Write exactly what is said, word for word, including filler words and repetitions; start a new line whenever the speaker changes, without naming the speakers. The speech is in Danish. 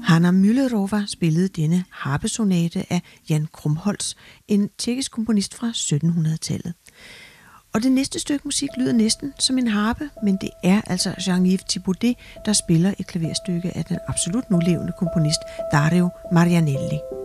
Hanna Müllerova spillede denne harpesonate af Jan Krumholtz, en tjekkisk komponist fra syttenhundredetallet. Og det næste stykke musik lyder næsten som en harpe, men det er altså Jean-Yves Thibaudet, der spiller et klaverstykke af den absolut nulevende komponist Dario Marianelli.